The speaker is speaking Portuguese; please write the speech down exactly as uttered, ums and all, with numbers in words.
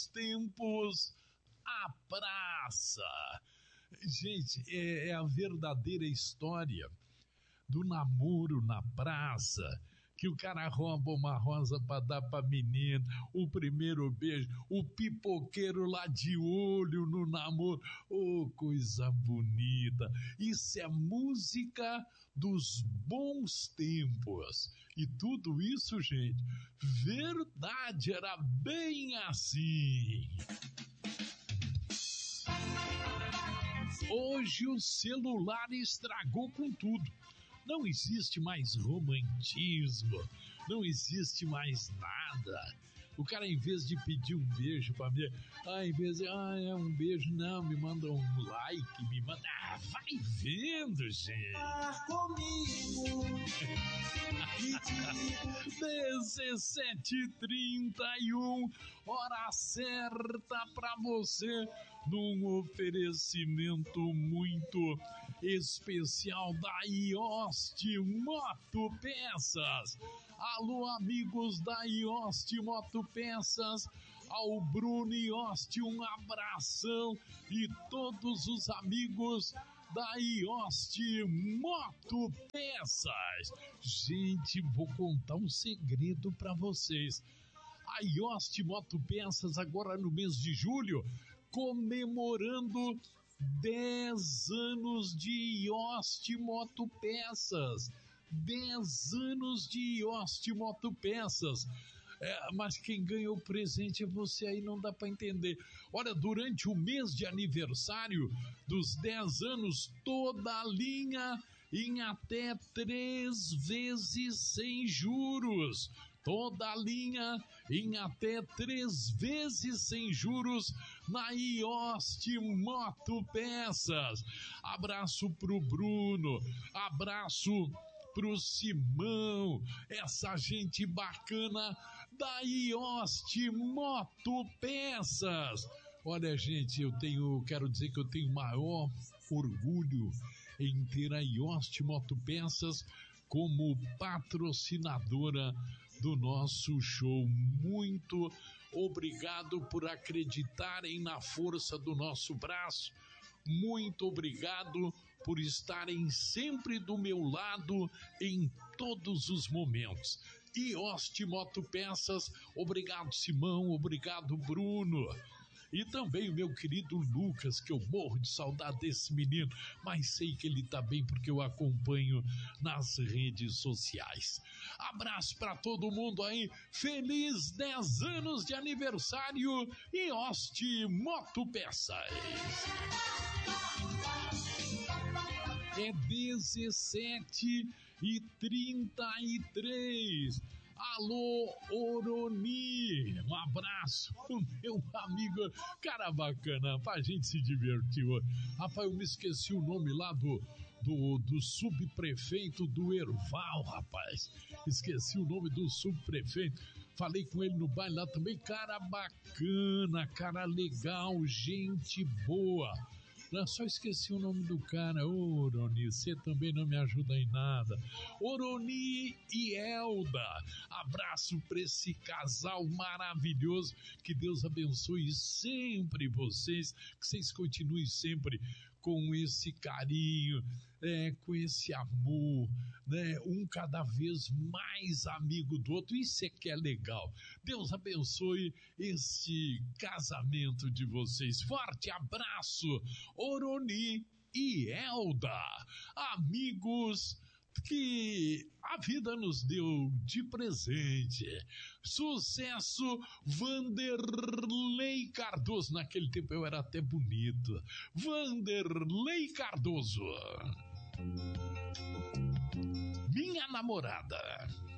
tempos, a praça. Gente, é, é a verdadeira história do namoro na praça, que o cara rouba uma rosa pra dar pra menina, o primeiro beijo, o pipoqueiro lá de olho no namoro, oh, coisa bonita. Isso é música dos bons tempos. E tudo isso, gente, verdade, era bem assim. Hoje o celular estragou com tudo. Não existe mais romantismo, não existe mais nada. O cara, em vez de pedir um beijo pra mim, ah, em vez de, ah, é um beijo, não, me manda um like, me manda, ah, vai vendo, gente. Ah, comigo. dezessete e trinta e um, hora certa pra você, num oferecimento muito especial da Iost Motopeças. Alô, amigos da Iost Motopeças, ao Bruno Iost, um abração, e todos os amigos da Iost Motopeças. Gente, vou contar um segredo para vocês. A Iost Motopeças, agora no mês de julho, comemorando dez anos de Iost Motopeças. dez anos de Iost Motopeças. É, mas quem ganhou o presente é você, aí não dá para entender. Olha, durante o mês de aniversário dos dez anos, toda a linha em até três vezes sem juros. Toda a linha em até três vezes sem juros na Iost Motopeças. Abraço pro Bruno, abraço pro Simão, essa gente bacana da Iost Motopeças. Olha, gente, eu tenho, quero dizer que eu tenho maior orgulho em ter a Iost Motopeças como patrocinadora do nosso show. Muito obrigado por acreditarem na força do nosso braço. Muito obrigado por estarem sempre do meu lado em todos os momentos. Iost Motopeças, obrigado Simão, obrigado Bruno. E também o meu querido Lucas, que eu morro de saudade desse menino, mas sei que ele tá bem porque eu acompanho nas redes sociais. Abraço para todo mundo aí, feliz dez anos de aniversário, Iost Motopeças. É dezessete e trinta e três. Alô, Oroni, um abraço, o meu amigo, cara bacana, pra gente se divertir hoje. Rapaz, eu me esqueci o nome lá do, do, do subprefeito do Erval, rapaz, esqueci o nome do subprefeito, falei com ele no baile lá também, cara bacana, cara legal, gente boa. Eu só esqueci o nome do cara. Ô, Oroni, você também não me ajuda em nada. Oroni e Elda. Abraço para esse casal maravilhoso. Que Deus abençoe sempre vocês. Que vocês continuem sempre com esse carinho, é, com esse amor, né? Um cada vez mais amigo do outro. Isso é que é legal. Deus abençoe esse casamento de vocês. Forte abraço, Oroni e Elda, amigos que a vida nos deu de presente. Sucesso, Vanderlei Cardoso. Naquele tempo eu era até bonito. Vanderlei Cardoso. Minha namorada.